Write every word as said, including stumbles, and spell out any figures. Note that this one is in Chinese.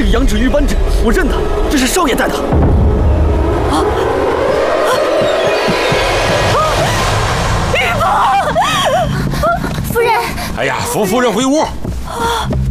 个羊脂玉扳指，我认得，这是少爷带的。啊！ 玉宝，夫人。 哎呀，扶夫人回屋。 啊